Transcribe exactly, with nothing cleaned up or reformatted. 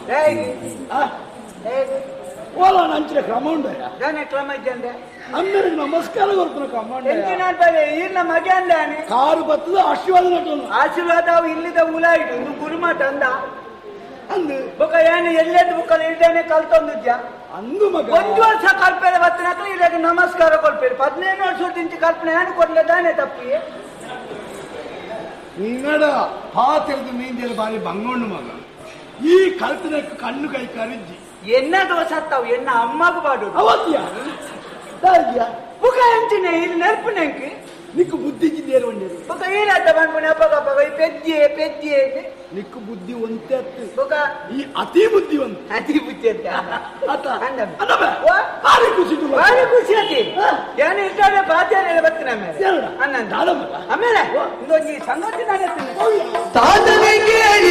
ಓಲ ನಂಚಿನ ಕ್ರಮ ಉಂಡ ಕ್ರಮ ಇದ್ದಂಡೆ ಅಮ್ಮರಿಗೆ ನಮಸ್ಕಾರ ಕೊಡ್ತಾನೆ ಕ್ರಮ ಇನ್ನ ಮಗೆ ಅಂದಾನೆ ಕಾರು ಬತ್ತದ ಆಶೀರ್ವಾದ ನಟನು ಆಶೀರ್ವಾದ ಅವು ಇಲ್ಲಿದ ಉಲಾಯಿಡು ಇನ್ನು ಗುರುಮಠ ಅಂದ ಅಂದು ಬೊಕ ಏನು ಎಲ್ಲೆದ್ದು ಬುಕ್ಕಲ್ಲಿ ಇದ್ದೇನೆ ಕಲ್ತೊಂದಿದ್ಯಾ ಅಂದು ಮಗ ಒಂದು ವರ್ಷ ಕಲ್ಪೇರೆ ಬತ್ತನಾಕ ಇದಾಗ ನಮಸ್ಕಾರ ಕೊಡ್ಪೇರಿ ಹದಿನೈದು ವರ್ಷ ತಿಂಚಿ ಕಲ್ಪನೆ ಏನು ಕೊಡ್ಲೇದಾನೆ ತಪ್ಪಿ ನಿನ್ನಡ ಪಾತ್ರದ ಮೀಂಜಲು ಬಾರಿ ಬಂಗೊಂಡು ಮಗ ಈ ಕಲ್ಪನೆಕ್ಕೆ ಕಣ್ಣು ಕೈ ಕರಿಜ್ಜಿ ಎನ್ನ ದೋಷ ಹತ್ತಾವು ಎನ್ನ ಅಮ್ಮಗ ಬಾಡು ಅವತ್ಯ ಬುಕ ಎಂಚಿನ ಇಲ್ಲಿ ನೆನಪುನೆಂಕಿ ನಿಕ್ಕು ಬುದ್ಧಿ ಜಿದ್ದೇರು ಒಂದೇರು ಬುಕ ಏನಾತ ಬಂದ್ಬಿಡಿ ಅಪ್ಪಗ ಅಪ್ಪಗ ಈ ಪೆಜ್ಜೆ ಪೆಜ್ಜೆ ನಿಕ್ಕು ಬುದ್ಧಿ ಒಂತೆ ಅತ್ತು ಬುಕ ಈ ಅತಿ ಬುದ್ಧಿ ಒಂದು ಅತಿ ಬುದ್ಧಿ ಅಂತ ಅತ್ತ ಭಾರಿ ಖುಷಿ ಭಾರಿ ಖುಷಿ ಆತಿ ಏನು ಇಷ್ಟ ಬಾಧ್ಯ ಬರ್ತೀನಿ ಆಮೇಲೆ ಅನ್ನ ಆಮೇಲೆ ಇದೊಂದು ಸಂಗತಿ ನಾನು ತಾತನಿಗೆ